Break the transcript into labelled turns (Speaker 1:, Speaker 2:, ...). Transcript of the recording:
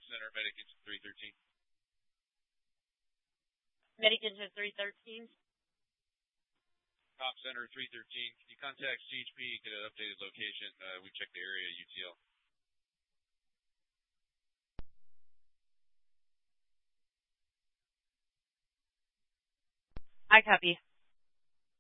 Speaker 1: Center, Medic Engine 313.
Speaker 2: Medic Engine 313.
Speaker 1: Top Center 313. Can you contact CHP, get an updated location? We checked the area, UTL.
Speaker 2: I copy.